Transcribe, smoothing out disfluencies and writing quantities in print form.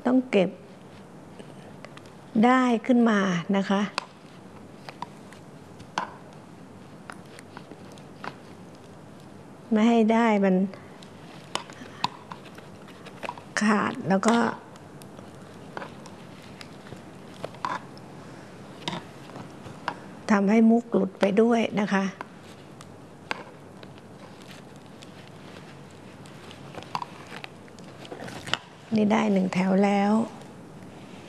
ต้องเก็บได้ขึ้นมานะคะไม่ให้ได้มันขาดแล้วก็ทำให้มุกหลุดไปด้วยนะคะนี่ได้1 แถวแล้ว